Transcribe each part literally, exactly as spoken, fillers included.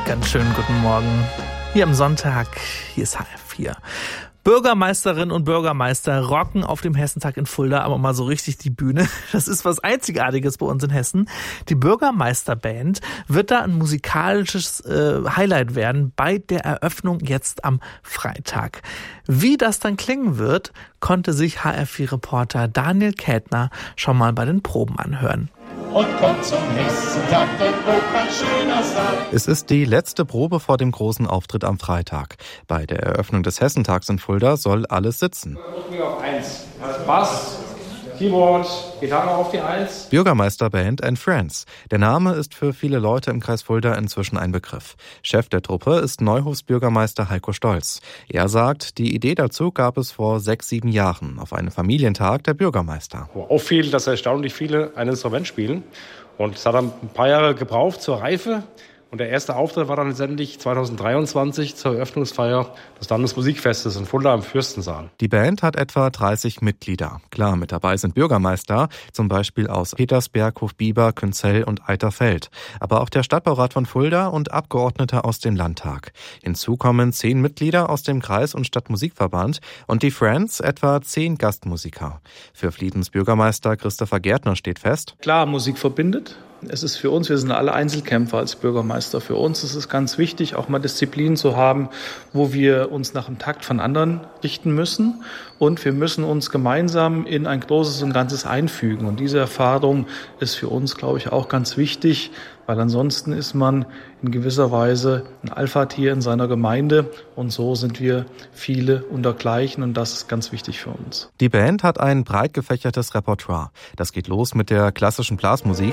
ganz schönen guten Morgen. Hier am Sonntag, hier ist H F vier. Bürgermeisterinnen und Bürgermeister rocken auf dem Hessentag in Fulda aber mal so richtig die Bühne. Das ist was Einzigartiges bei uns in Hessen. Die Bürgermeisterband wird da ein musikalisches äh, Highlight werden bei der Eröffnung jetzt am Freitag. Wie das dann klingen wird, konnte sich H F vier-Reporter Daniel Kätner schon mal bei den Proben anhören. Und kommt zum Hessentag, denn wo kann schöner sein? Es ist die letzte Probe vor dem großen Auftritt am Freitag. Bei der Eröffnung des Hessentags in Fulda soll alles sitzen. Drücken wir auf eins. Also Bass, Keyboard, Gitarre auf die eins. Bürgermeisterband and Friends. Der Name ist für viele Leute im Kreis Fulda inzwischen ein Begriff. Chef der Truppe ist Neuhofs Bürgermeister Heiko Stolz. Er sagt, die Idee dazu gab es vor sechs, sieben Jahren auf einem Familientag der Bürgermeister. Wo auffiel, dass erstaunlich viele ein Instrument spielen. Und es hat dann ein paar Jahre gebraucht zur Reife. Und der erste Auftritt war dann letztendlich zweitausenddreiundzwanzig zur Eröffnungsfeier des Landesmusikfestes in Fulda im Fürstensaal. Die Band hat etwa dreißig Mitglieder. Klar, mit dabei sind Bürgermeister, zum Beispiel aus Petersberg, Hofbieber, Künzell und Eiterfeld. Aber auch der Stadtbaurat von Fulda und Abgeordnete aus dem Landtag. Hinzu kommen zehn Mitglieder aus dem Kreis- und Stadtmusikverband und die Friends etwa zehn Gastmusiker. Für Fliedens Bürgermeister Christopher Gärtner steht fest: Klar, Musik verbindet. Es ist für uns, wir sind alle Einzelkämpfer als Bürgermeister. Für uns ist es ganz wichtig, auch mal Disziplin zu haben, wo wir uns nach dem Takt von anderen richten müssen. Und wir müssen uns gemeinsam in ein Großes und Ganzes einfügen. Und diese Erfahrung ist für uns, glaube ich, auch ganz wichtig, weil ansonsten ist man in gewisser Weise ein Alpha-Tier in seiner Gemeinde. Und so sind wir viele untergleichen und das ist ganz wichtig für uns. Die Band hat ein breit gefächertes Repertoire. Das geht los mit der klassischen Blasmusik,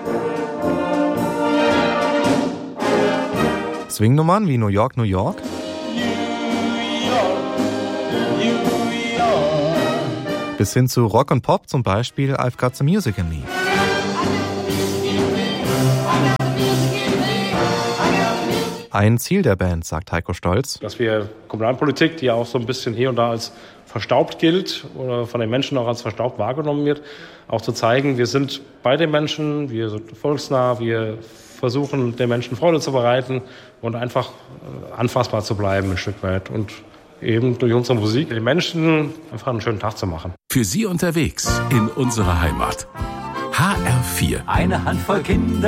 Swingnummern wie New York, New York, bis hin zu Rock und Pop, zum Beispiel I've Got Some Music in Me. Ein Ziel der Band, sagt Heiko Stolz, Dass wir Kommunalpolitik, die ja auch so ein bisschen hier und da als verstaubt gilt oder von den Menschen auch als verstaubt wahrgenommen wird, auch zu zeigen, wir sind bei den Menschen, wir sind volksnah, wir versuchen, den Menschen Freude zu bereiten und einfach anfassbar zu bleiben ein Stück weit und eben durch unsere Musik den Menschen einfach einen schönen Tag zu machen. Für Sie unterwegs in unserer Heimat. H R vier. Eine Handvoll Kinder